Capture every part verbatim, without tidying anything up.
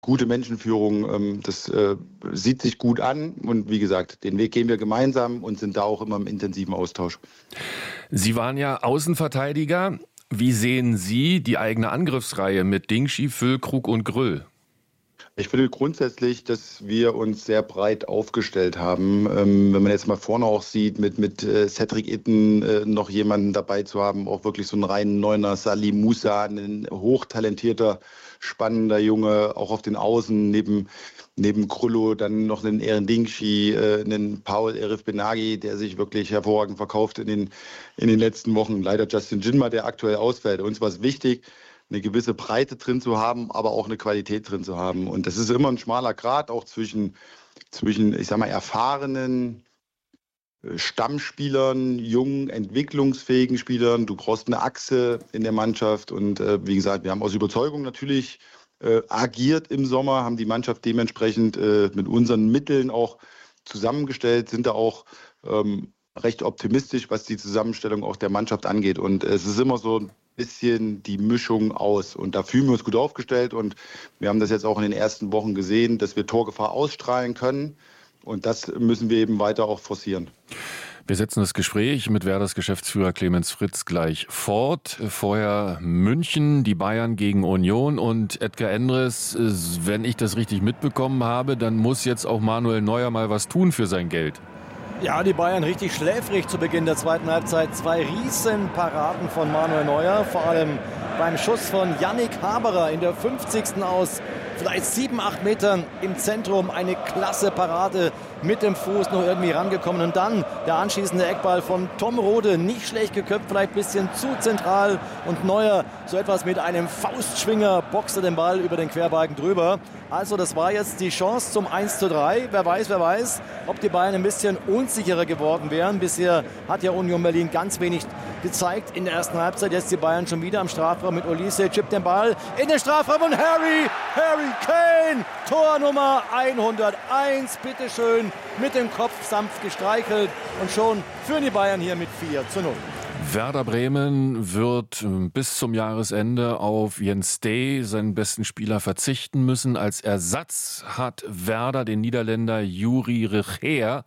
gute Menschenführung, ähm, das äh, sieht sich gut an. Und wie gesagt, den Weg gehen wir gemeinsam und sind da auch immer im intensiven Austausch. Sie waren ja Außenverteidiger. Wie sehen Sie die eigene Angriffsreihe mit Dingschi, Füllkrug und Grüll? Ich finde grundsätzlich, dass wir uns sehr breit aufgestellt haben. Ähm, wenn man jetzt mal vorne auch sieht, mit, mit äh, Cedric Itten äh, noch jemanden dabei zu haben, auch wirklich so einen reinen Neuner, Salih Musa, ein hochtalentierter, spannender Junge, auch auf den Außen, neben, neben Krullo, dann noch einen Eren Dingschi, äh, einen Paul Erif Benagi, der sich wirklich hervorragend verkauft in den, in den letzten Wochen. Leider Justin Jinma, der aktuell ausfällt. Uns war es wichtig, eine gewisse Breite drin zu haben, aber auch eine Qualität drin zu haben. Und das ist immer ein schmaler Grat, auch zwischen, zwischen ich sag mal, erfahrenen Stammspielern, jungen, entwicklungsfähigen Spielern. Du brauchst eine Achse in der Mannschaft. Und äh, wie gesagt, wir haben aus Überzeugung natürlich äh, agiert im Sommer, haben die Mannschaft dementsprechend äh, mit unseren Mitteln auch zusammengestellt, sind da auch ähm, recht optimistisch, was die Zusammenstellung auch der Mannschaft angeht. Und äh, es ist immer so ein bisschen die Mischung aus. Und da fühlen wir uns gut aufgestellt. Und wir haben das jetzt auch in den ersten Wochen gesehen, dass wir Torgefahr ausstrahlen können. Und das müssen wir eben weiter auch forcieren. Wir setzen das Gespräch mit Werders Geschäftsführer Clemens Fritz gleich fort. Vorher München, die Bayern gegen Union und Edgar Endres. Wenn ich das richtig mitbekommen habe, dann muss jetzt auch Manuel Neuer mal was tun für sein Geld. Ja, die Bayern richtig schläfrig zu Beginn der zweiten Halbzeit. Zwei Riesenparaden von Manuel Neuer, vor allem beim Schuss von Yannick Haberer in der fünfzigsten aus vielleicht sieben, acht Metern im Zentrum. Eine klasse Parade mit dem Fuß noch irgendwie rangekommen. Und dann der anschließende Eckball von Tom Rode. Nicht schlecht geköpft, vielleicht ein bisschen zu zentral. Und Neuer so etwas mit einem Faustschwinger boxte den Ball über den Querbalken drüber. Also das war jetzt die Chance zum eins zu drei. Wer weiß, wer weiß, ob die Bayern ein bisschen unsicherer geworden wären. Bisher hat ja Union Berlin ganz wenig gezeigt in der ersten Halbzeit. Jetzt die Bayern schon wieder am Strafraum mit Olise. Chippt den Ball in den Strafraum und Harry, Harry Kane, Tor Nummer hunderteins, bitteschön, mit dem Kopf sanft gestreichelt und schon führen die Bayern hier mit vier zu null. Werder Bremen wird bis zum Jahresende auf Jens Day, seinen besten Spieler, verzichten müssen. Als Ersatz hat Werder den Niederländer Juri Recher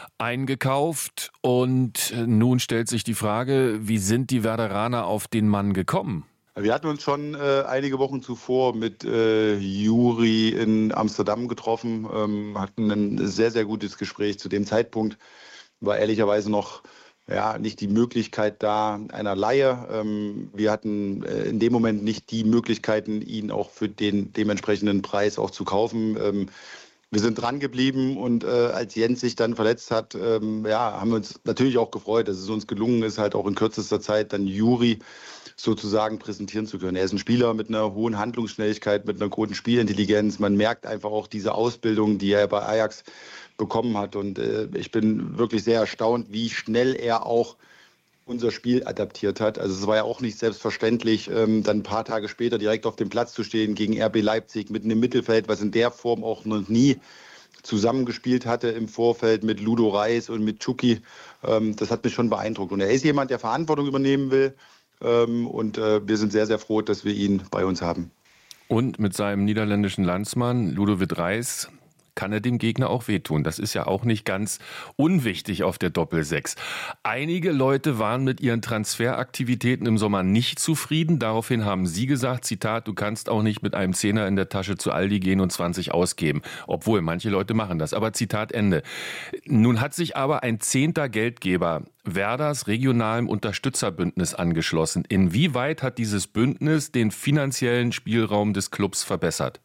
eingekauft. Und nun stellt sich die Frage, wie sind die Werderaner auf den Mann gekommen? Wir hatten uns schon äh, einige Wochen zuvor mit äh, Juri in Amsterdam getroffen, ähm, hatten ein sehr, sehr gutes Gespräch. Zu dem Zeitpunkt war ehrlicherweise noch ja, nicht die Möglichkeit da einer Leihe. Ähm, wir hatten äh, in dem Moment nicht die Möglichkeiten, ihn auch für den dementsprechenden Preis auch zu kaufen. Ähm, wir sind dran geblieben und äh, als Jens sich dann verletzt hat, ähm, ja, haben wir uns natürlich auch gefreut, dass es uns gelungen ist, halt auch in kürzester Zeit dann Juri sozusagen präsentieren zu können. Er ist ein Spieler mit einer hohen Handlungsschnelligkeit, mit einer guten Spielintelligenz. Man merkt einfach auch diese Ausbildung, die er bei Ajax bekommen hat. Und äh, ich bin wirklich sehr erstaunt, wie schnell er auch unser Spiel adaptiert hat. Also es war ja auch nicht selbstverständlich, ähm, dann ein paar Tage später direkt auf dem Platz zu stehen gegen R B Leipzig, mitten im Mittelfeld, was in der Form auch noch nie zusammengespielt hatte im Vorfeld mit Ludo Reis und mit Chucky. Ähm, das hat mich schon beeindruckt. Und er ist jemand, der Verantwortung übernehmen will. Ähm, und äh, wir sind sehr, sehr froh, dass wir ihn bei uns haben. Und mit seinem niederländischen Landsmann Ludovic Reis kann er dem Gegner auch wehtun. Das ist ja auch nicht ganz unwichtig auf der Doppelsechs. Einige Leute waren mit ihren Transferaktivitäten im Sommer nicht zufrieden. Daraufhin haben sie gesagt, Zitat, du kannst auch nicht mit einem Zehner in der Tasche zu Aldi gehen und zwanzig ausgeben. Obwohl, manche Leute machen das. Aber Zitat Ende. Nun hat sich aber ein zehnter Geldgeber Werders regionalem Unterstützerbündnis angeschlossen. Inwieweit hat dieses Bündnis den finanziellen Spielraum des Clubs verbessert?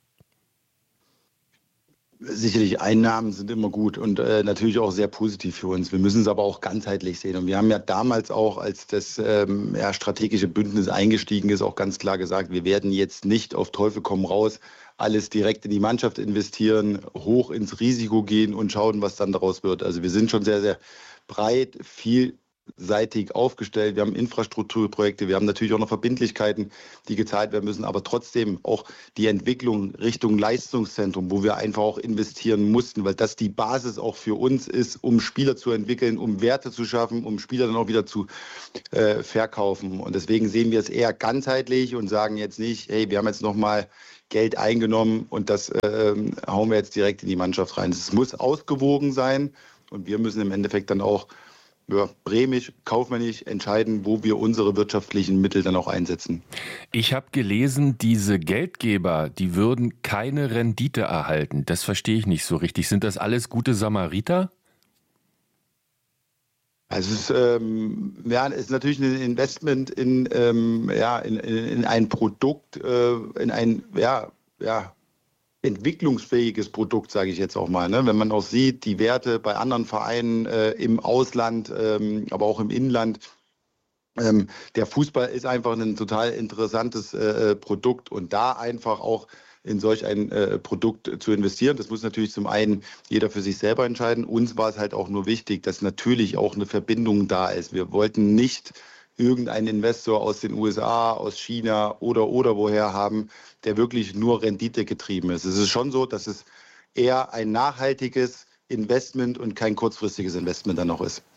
Sicherlich, Einnahmen sind immer gut und äh, natürlich auch sehr positiv für uns. Wir müssen es aber auch ganzheitlich sehen. Und wir haben ja damals auch, als das ähm, ja, strategische Bündnis eingestiegen ist, auch ganz klar gesagt, wir werden jetzt nicht auf Teufel komm raus alles direkt in die Mannschaft investieren, hoch ins Risiko gehen und schauen, was dann daraus wird. Also wir sind schon sehr, sehr breit, viel seitig aufgestellt. Wir haben Infrastrukturprojekte, wir haben natürlich auch noch Verbindlichkeiten, die gezahlt werden müssen, aber trotzdem auch die Entwicklung Richtung Leistungszentrum, wo wir einfach auch investieren mussten, weil das die Basis auch für uns ist, um Spieler zu entwickeln, um Werte zu schaffen, um Spieler dann auch wieder zu äh, verkaufen. Und deswegen sehen wir es eher ganzheitlich und sagen jetzt nicht, hey, wir haben jetzt nochmal Geld eingenommen und das äh, hauen wir jetzt direkt in die Mannschaft rein. Es muss ausgewogen sein und wir müssen im Endeffekt dann auch ja, bremisch, kaufmännisch entscheiden, wo wir unsere wirtschaftlichen Mittel dann auch einsetzen. Ich habe gelesen, diese Geldgeber, die würden keine Rendite erhalten. Das verstehe ich nicht so richtig. Sind das alles gute Samariter? Also es ist, ähm, ja, es ist natürlich ein Investment in, ähm, ja, in, in ein Produkt, äh, in ein ja, ja, entwicklungsfähiges Produkt, sage ich jetzt auch mal. Ne? Wenn man auch sieht, die Werte bei anderen Vereinen äh, im Ausland, ähm, aber auch im Inland, ähm, der Fußball ist einfach ein total interessantes äh, Produkt und da einfach auch in solch ein äh, Produkt zu investieren. Das muss natürlich zum einen jeder für sich selber entscheiden. Uns war es halt auch nur wichtig, dass natürlich auch eine Verbindung da ist. Wir wollten nicht irgendeinen Investor aus den U S A, aus China oder oder woher haben, der wirklich nur Rendite getrieben ist. Es ist schon so, dass es eher ein nachhaltiges Investment und kein kurzfristiges Investment dann noch ist.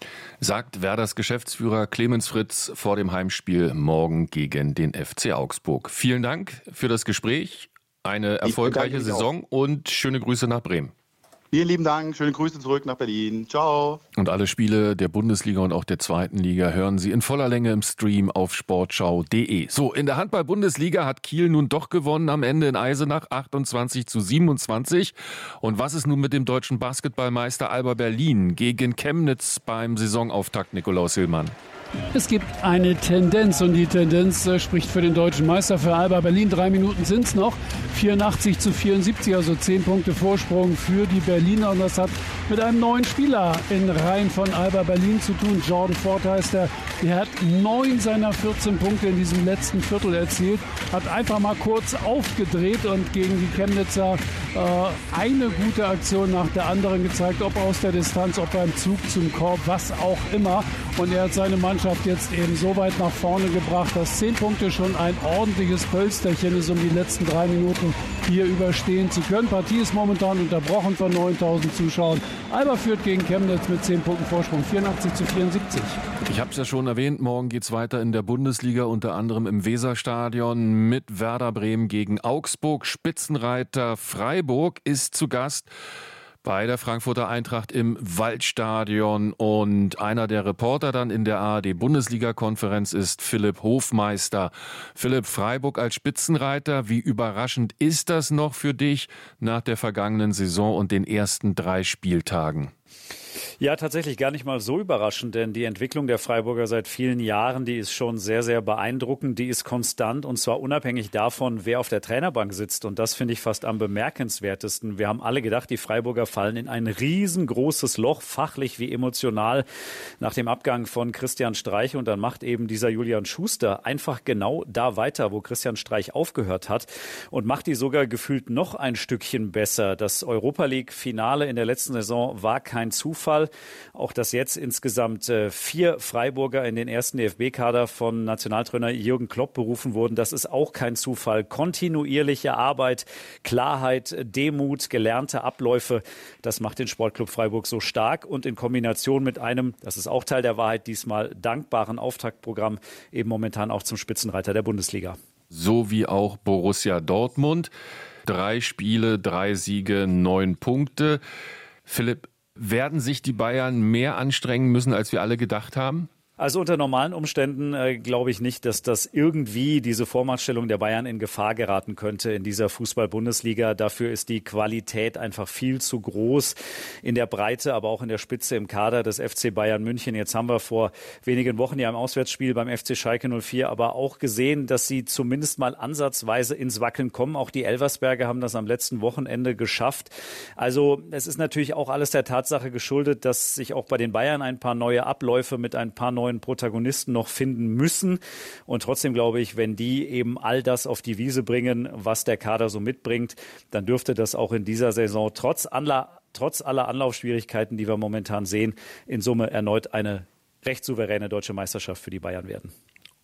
Sagt Werders Geschäftsführer Clemens Fritz vor dem Heimspiel morgen gegen den F C Augsburg. Vielen Dank für das Gespräch, eine erfolgreiche Saison und schöne Grüße nach Bremen. Vielen lieben Dank, schöne Grüße zurück nach Berlin. Ciao. Und alle Spiele der Bundesliga und auch der zweiten Liga hören Sie in voller Länge im Stream auf sportschau punkt de. So, in der Handball-Bundesliga hat Kiel nun doch gewonnen am Ende in Eisenach, achtundzwanzig zu siebenundzwanzig. Und was ist nun mit dem deutschen Basketballmeister Alba Berlin gegen Chemnitz beim Saisonauftakt, Nikolaus Hillmann? Es gibt eine Tendenz und die Tendenz äh, spricht für den deutschen Meister, für Alba Berlin. Drei Minuten sind es noch, vierundachtzig zu vierundsiebzig, also zehn Punkte Vorsprung für die Berliner. Und das hat mit einem neuen Spieler in Reihen von Alba Berlin zu tun. Jordan Ford heißt er. Der hat neun seiner vierzehn Punkte in diesem letzten Viertel erzielt. Hat einfach mal kurz aufgedreht und gegen die Chemnitzer äh, eine gute Aktion nach der anderen gezeigt. Ob aus der Distanz, ob beim Zug zum Korb, was auch immer. Und er hat seine Mannschaft jetzt eben so weit nach vorne gebracht, dass zehn Punkte schon ein ordentliches Pölsterchen ist, um die letzten drei Minuten hier überstehen zu können. Partie ist momentan unterbrochen von neuntausend Zuschauern. Alba führt gegen Chemnitz mit zehn Punkten Vorsprung, vierundachtzig zu vierundsiebzig. Ich habe es ja schon erwähnt, morgen geht es weiter in der Bundesliga, unter anderem im Weserstadion mit Werder Bremen gegen Augsburg. Spitzenreiter Freiburg ist zu Gast bei der Frankfurter Eintracht im Waldstadion. Und einer der Reporter dann in der A R D-Bundesliga-Konferenz ist Philipp Hofmeister. Philipp, Freiburg als Spitzenreiter, wie überraschend ist das noch für dich nach der vergangenen Saison und den ersten drei Spieltagen? Ja, tatsächlich gar nicht mal so überraschend, denn die Entwicklung der Freiburger seit vielen Jahren, die ist schon sehr, sehr beeindruckend, die ist konstant und zwar unabhängig davon, wer auf der Trainerbank sitzt und das finde ich fast am bemerkenswertesten. Wir haben alle gedacht, die Freiburger fallen in ein riesengroßes Loch, fachlich wie emotional, nach dem Abgang von Christian Streich und dann macht eben dieser Julian Schuster einfach genau da weiter, wo Christian Streich aufgehört hat und macht die sogar gefühlt noch ein Stückchen besser. Das Europa-League-Finale in der letzten Saison war kein Zufall. Auch dass jetzt insgesamt äh, vier Freiburger in den ersten D F B-Kader von Nationaltrainer Jürgen Klopp berufen wurden, das ist auch kein Zufall. Kontinuierliche Arbeit, Klarheit, Demut, gelernte Abläufe, das macht den Sportclub Freiburg so stark und in Kombination mit einem, das ist auch Teil der Wahrheit, diesmal dankbaren Auftaktprogramm eben momentan auch zum Spitzenreiter der Bundesliga. So wie auch Borussia Dortmund. Drei Spiele, drei Siege, neun Punkte. Philipp, werden sich die Bayern mehr anstrengen müssen, als wir alle gedacht haben? Also unter normalen Umständen äh, glaube ich nicht, dass das irgendwie diese Vormachtstellung der Bayern in Gefahr geraten könnte in dieser Fußball-Bundesliga. Dafür ist die Qualität einfach viel zu groß in der Breite, aber auch in der Spitze im Kader des F C Bayern München. Jetzt haben wir vor wenigen Wochen ja im Auswärtsspiel beim F C Schalke null vier aber auch gesehen, dass sie zumindest mal ansatzweise ins Wackeln kommen. Auch die Elversberger haben das am letzten Wochenende geschafft. Also es ist natürlich auch alles der Tatsache geschuldet, dass sich auch bei den Bayern ein paar neue Abläufe mit ein paar neuen Protagonisten noch finden müssen. Und trotzdem glaube ich, wenn die eben all das auf die Wiese bringen, was der Kader so mitbringt, dann dürfte das auch in dieser Saison trotz aller, trotz aller Anlaufschwierigkeiten, die wir momentan sehen, in Summe erneut eine recht souveräne deutsche Meisterschaft für die Bayern werden.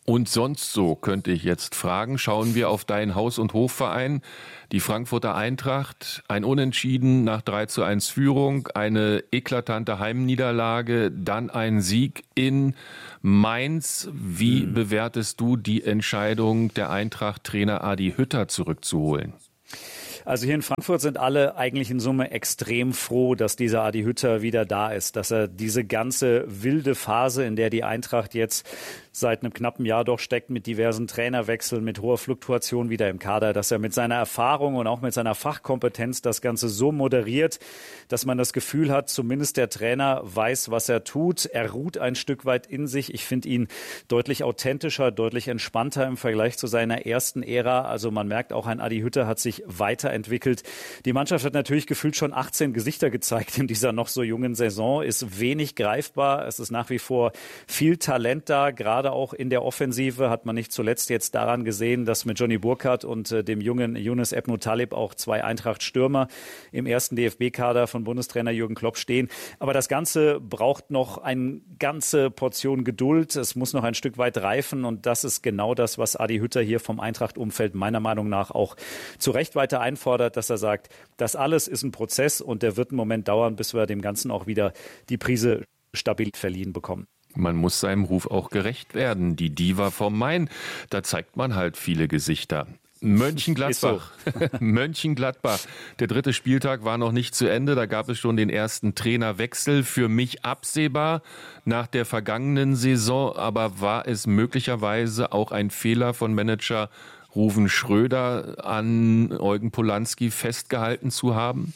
Und sonst so, könnte ich jetzt fragen. Schauen wir auf deinen Haus- und Hofverein, die Frankfurter Eintracht. Ein Unentschieden nach drei zu eins Führung, eine eklatante Heimniederlage, dann ein Sieg in Mainz. Wie hm. bewertest du die Entscheidung der Eintracht-Trainer Adi Hütter zurückzuholen? Also hier in Frankfurt sind alle eigentlich in Summe extrem froh, dass dieser Adi Hütter wieder da ist, dass er diese ganze wilde Phase, in der die Eintracht jetzt seit einem knappen Jahr doch steckt, mit diversen Trainerwechseln, mit hoher Fluktuation wieder im Kader, dass er mit seiner Erfahrung und auch mit seiner Fachkompetenz das Ganze so moderiert, dass man das Gefühl hat, zumindest der Trainer weiß, was er tut. Er ruht ein Stück weit in sich. Ich finde ihn deutlich authentischer, deutlich entspannter im Vergleich zu seiner ersten Ära. Also man merkt auch, ein Adi Hütter hat sich weiterentwickelt. Die Mannschaft hat natürlich gefühlt schon achtzehn Gesichter gezeigt in dieser noch so jungen Saison, ist wenig greifbar. Es ist nach wie vor viel Talent da, gerade auch in der Offensive hat man nicht zuletzt jetzt daran gesehen, dass mit Johnny Burkhardt und äh, dem jungen Yunus Ebnu Talib auch zwei Eintracht-Stürmer im ersten D F B-Kader von Bundestrainer Jürgen Klopp stehen. Aber das Ganze braucht noch eine ganze Portion Geduld. Es muss noch ein Stück weit reifen und das ist genau das, was Adi Hütter hier vom Eintracht-Umfeld meiner Meinung nach auch zu Recht weiter einfordert, dass er sagt, das alles ist ein Prozess und der wird einen Moment dauern, bis wir dem Ganzen auch wieder die Prise Stabilität verliehen bekommen. Man muss seinem Ruf auch gerecht werden. Die Diva vom Main, da zeigt man halt viele Gesichter. Mönchengladbach. So. Mönchengladbach. Der dritte Spieltag war noch nicht zu Ende. Da gab es schon den ersten Trainerwechsel. Für mich absehbar nach der vergangenen Saison. Aber war es möglicherweise auch ein Fehler von Manager Ruven Schröder, an Eugen Polanski festgehalten zu haben?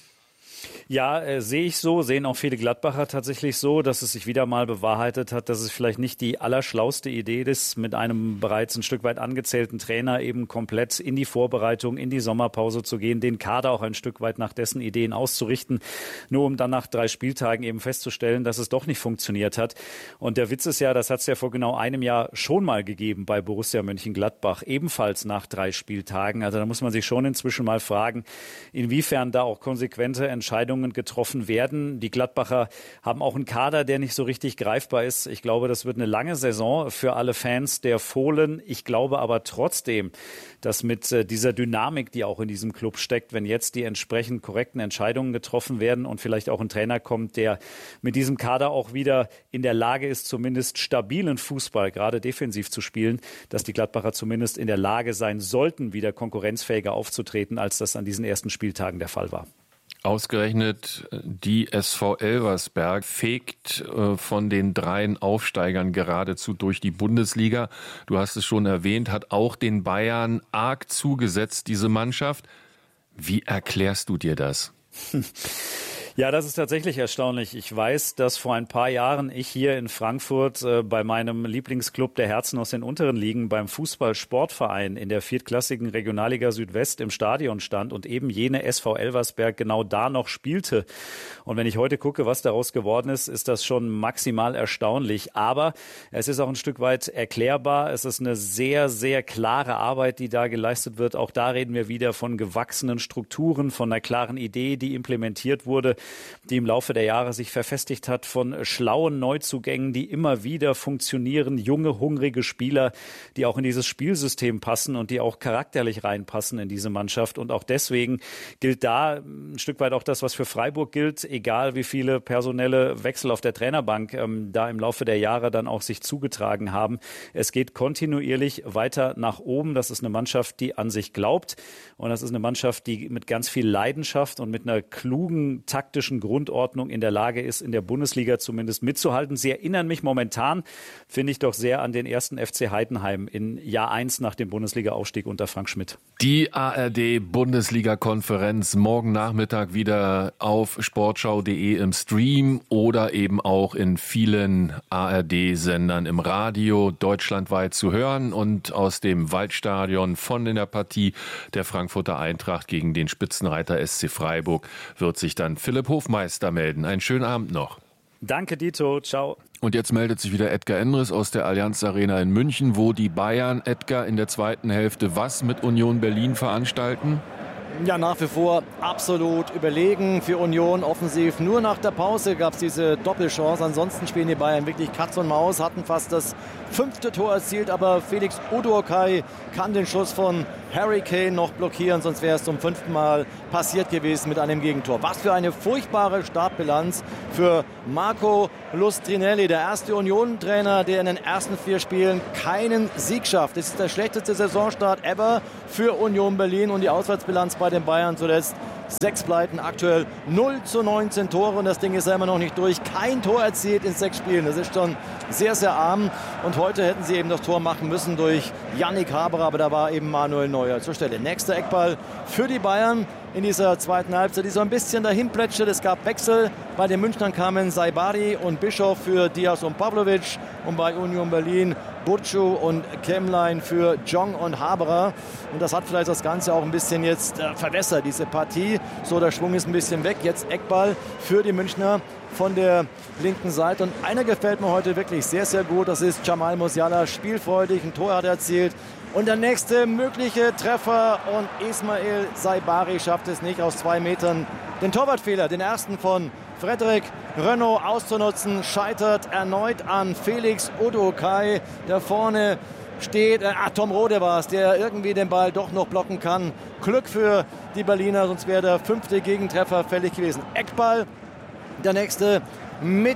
Ja, äh, sehe ich so, sehen auch viele Gladbacher tatsächlich so, dass es sich wieder mal bewahrheitet hat, dass es vielleicht nicht die allerschlauste Idee ist, mit einem bereits ein Stück weit angezählten Trainer eben komplett in die Vorbereitung, in die Sommerpause zu gehen, den Kader auch ein Stück weit nach dessen Ideen auszurichten, nur um dann nach drei Spieltagen eben festzustellen, dass es doch nicht funktioniert hat. Und der Witz ist ja, das hat es ja vor genau einem Jahr schon mal gegeben bei Borussia Mönchengladbach, ebenfalls nach drei Spieltagen. Also da muss man sich schon inzwischen mal fragen, inwiefern da auch konsequente Entscheidungen getroffen werden. Die Gladbacher haben auch einen Kader, der nicht so richtig greifbar ist. Ich glaube, das wird eine lange Saison für alle Fans der Fohlen. Ich glaube aber trotzdem, dass mit dieser Dynamik, die auch in diesem Club steckt, wenn jetzt die entsprechend korrekten Entscheidungen getroffen werden und vielleicht auch ein Trainer kommt, der mit diesem Kader auch wieder in der Lage ist, zumindest stabilen Fußball, gerade defensiv zu spielen, dass die Gladbacher zumindest in der Lage sein sollten, wieder konkurrenzfähiger aufzutreten, als das an diesen ersten Spieltagen der Fall war. Ausgerechnet die S V Elversberg fegt äh, von den dreien Aufsteigern geradezu durch die Bundesliga. Du hast es schon erwähnt, hat auch den Bayern arg zugesetzt, diese Mannschaft. Wie erklärst du dir das? Ja, das ist tatsächlich erstaunlich. Ich weiß, dass vor ein paar Jahren ich hier in Frankfurt äh, bei meinem Lieblingsclub der Herzen aus den unteren Ligen beim Fußball-Sportverein in der viertklassigen Regionalliga Südwest im Stadion stand und eben jene S V Elversberg genau da noch spielte. Und wenn ich heute gucke, was daraus geworden ist, ist das schon maximal erstaunlich. Aber es ist auch ein Stück weit erklärbar. Es ist eine sehr, sehr klare Arbeit, die da geleistet wird. Auch da reden wir wieder von gewachsenen Strukturen, von einer klaren Idee, die implementiert wurde, die im Laufe der Jahre sich verfestigt hat, von schlauen Neuzugängen, die immer wieder funktionieren, junge, hungrige Spieler, die auch in dieses Spielsystem passen und die auch charakterlich reinpassen in diese Mannschaft. Und auch deswegen gilt da ein Stück weit auch das, was für Freiburg gilt, egal wie viele personelle Wechsel auf der Trainerbank ähm, da im Laufe der Jahre dann auch sich zugetragen haben. Es geht kontinuierlich weiter nach oben. Das ist eine Mannschaft, die an sich glaubt. Und das ist eine Mannschaft, die mit ganz viel Leidenschaft und mit einer klugen Takt Grundordnung in der Lage ist, in der Bundesliga zumindest mitzuhalten. Sie erinnern mich momentan, finde ich, doch sehr an den ersten F C Heidenheim in Jahr eins nach dem Bundesliga-Aufstieg unter Frank Schmidt. Die A R D-Bundesliga-Konferenz morgen Nachmittag wieder auf sportschau punkt de im Stream oder eben auch in vielen A R D-Sendern im Radio deutschlandweit zu hören und aus dem Waldstadion von der Partie der Frankfurter Eintracht gegen den Spitzenreiter S C Freiburg wird sich dann Philipp Hofmeister melden. Einen schönen Abend noch. Danke, Dito. Ciao. Und jetzt meldet sich wieder Edgar Endres aus der Allianz Arena in München, wo die Bayern, Edgar, in der zweiten Hälfte was mit Union Berlin veranstalten? Ja, nach wie vor absolut überlegen für Union offensiv. Nur nach der Pause gab es diese Doppelchance. Ansonsten spielen die Bayern wirklich Katz und Maus, hatten fast das fünfte Tor erzielt, aber Felix Udokai kann den Schuss von Harry Kane noch blockieren, sonst wäre es zum fünften Mal passiert gewesen mit einem Gegentor. Was für eine furchtbare Startbilanz für Marco Lustrinelli, der erste Union-Trainer, der in den ersten vier Spielen keinen Sieg schafft. Das ist der schlechteste Saisonstart ever für Union Berlin und die Auswärtsbilanz bei den Bayern zuletzt. Sechs Pleiten, aktuell null zu neunzehn Tore und das Ding ist ja immer noch nicht durch. Kein Tor erzielt in sechs Spielen. Das ist schon sehr, sehr arm. Und heute hätten sie eben das Tor machen müssen durch Yannick Haberer, aber da war eben Manuel Neuer zur Stelle. Nächster Eckball für die Bayern in dieser zweiten Halbzeit, die so ein bisschen dahin plätschert. Es gab Wechsel. Bei den Münchnern kamen Saibari und Bischof für Diaz und Pavlovic und bei Union Berlin Burcu und Kemlein für Jong und Haberer. Und das hat vielleicht das Ganze auch ein bisschen jetzt äh, verwässert, diese Partie. So, der Schwung ist ein bisschen weg. Jetzt Eckball für die Münchner von der linken Seite. Und einer gefällt mir heute wirklich sehr, sehr gut. Das ist Jamal Musiala, spielfreudig, ein Tor hat er erzielt. Und der nächste mögliche Treffer und Ismail Saibari schafft es nicht aus zwei Metern. Den Torwartfehler, den ersten von Frederik Renaud auszunutzen, scheitert erneut an Felix Udokai, der vorne steht. Ah, Tom Rode war es, der irgendwie den Ball doch noch blocken kann. Glück für die Berliner, sonst wäre der fünfte Gegentreffer fällig gewesen. Eckball, der nächste mit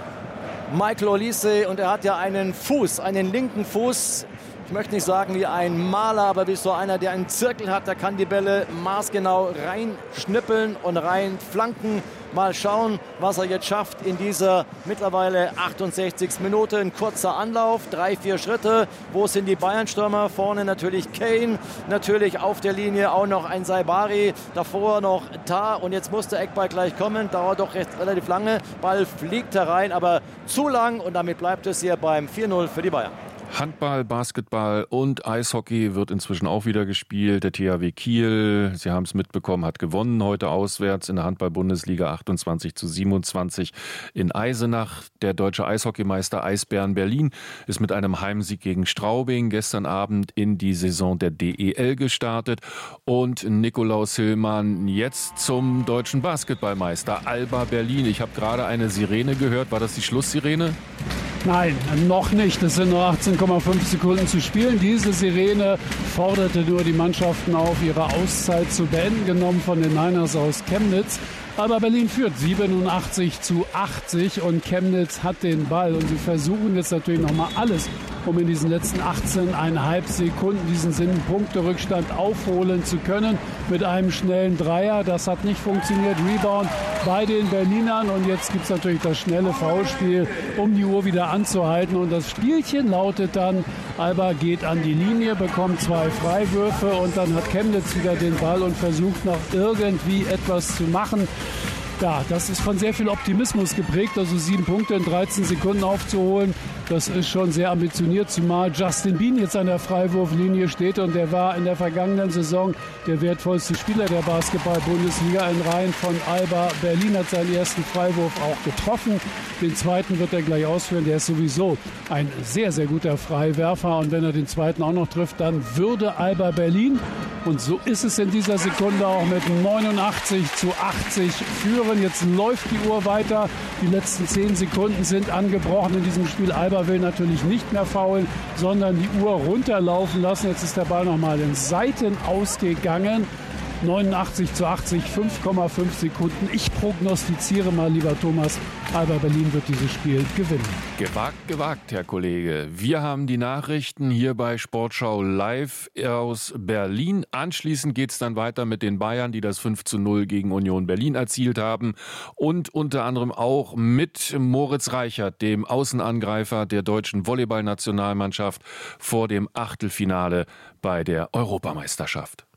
Michael Olise und er hat ja einen Fuß, einen linken Fuß. Ich möchte nicht sagen wie ein Maler, aber wie so einer, der einen Zirkel hat, der kann die Bälle maßgenau reinschnippeln und reinflanken. Mal schauen, was er jetzt schafft in dieser mittlerweile achtundsechzigsten Minute. Ein kurzer Anlauf, drei, vier Schritte. Wo sind die Bayern-Stürmer? Vorne natürlich Kane, natürlich auf der Linie auch noch ein Saibari. Davor noch Tar und jetzt muss der Eckball gleich kommen. Dauert doch recht relativ lange. Ball fliegt herein, aber zu lang und damit bleibt es hier beim vier null für die Bayern. Handball, Basketball und Eishockey wird inzwischen auch wieder gespielt. Der T H W Kiel, Sie haben es mitbekommen, hat gewonnen heute auswärts in der Handball-Bundesliga achtundzwanzig zu siebenundzwanzig in Eisenach. Der deutsche Eishockeymeister Eisbären Berlin ist mit einem Heimsieg gegen Straubing gestern Abend in die Saison der D E L gestartet. Und Nikolaus Hillmann jetzt zum deutschen Basketballmeister Alba Berlin. Ich habe gerade eine Sirene gehört. War das die Schlusssirene? Nein, noch nicht. Es sind nur achtzehn Komma fünf Sekunden zu spielen. Diese Sirene forderte nur die Mannschaften auf, ihre Auszeit zu beenden, genommen von den Niners aus Chemnitz. Aber Berlin führt siebenundachtzig zu achtzig und Chemnitz hat den Ball. Und sie versuchen jetzt natürlich nochmal alles, um in diesen letzten achtzehn Komma fünf Sekunden diesen Punkterückstand aufholen zu können. Mit einem schnellen Dreier. Das hat nicht funktioniert. Rebound bei den Berlinern. Und jetzt gibt es natürlich das schnelle Foulspiel, um die Uhr wieder anzuhalten. Und das Spielchen lautet dann, Alba geht an die Linie, bekommt zwei Freiwürfe und dann hat Chemnitz wieder den Ball und versucht noch irgendwie etwas zu machen. Ja, das ist von sehr viel Optimismus geprägt, also sieben Punkte in dreizehn Sekunden aufzuholen. Das ist schon sehr ambitioniert, zumal Justin Bean jetzt an der Freiwurflinie steht und der war in der vergangenen Saison der wertvollste Spieler der Basketball-Bundesliga in Reihen von Alba Berlin, hat seinen ersten Freiwurf auch getroffen. Den zweiten wird er gleich ausführen, der ist sowieso ein sehr, sehr guter Freiwerfer und wenn er den zweiten auch noch trifft, dann würde Alba Berlin, und so ist es in dieser Sekunde auch mit neunundachtzig zu achtzig führen. Jetzt läuft die Uhr weiter. Die letzten zehn Sekunden sind angebrochen in diesem Spiel. Alba will natürlich nicht mehr faulen, sondern die Uhr runterlaufen lassen. Jetzt ist der Ball nochmal in Seiten ausgegangen. neunundachtzig zu achtzig, fünf Komma fünf Sekunden. Ich prognostiziere mal, lieber Thomas, Alba Berlin wird dieses Spiel gewinnen. Gewagt, gewagt, Herr Kollege. Wir haben die Nachrichten hier bei Sportschau Live aus Berlin. Anschließend geht es dann weiter mit den Bayern, die das fünf zu null gegen Union Berlin erzielt haben. Und unter anderem auch mit Moritz Reichert, dem Außenangreifer der deutschen Volleyballnationalmannschaft vor dem Achtelfinale bei der Europameisterschaft.